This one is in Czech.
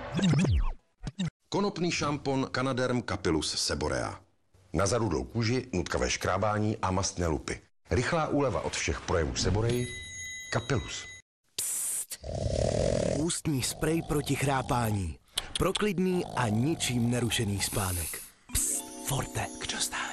Konopný šampon Canaderm Capillus Seborea. Na zarudlou kůži, nutkavé škrábání a mastné lupy. Rychlá úleva od všech projevů Seboreji. Capillus. Psst. Ústní sprej proti chrápání. Pro klidný a ničím nerušený spánek. Psst, Forte. Kdo zná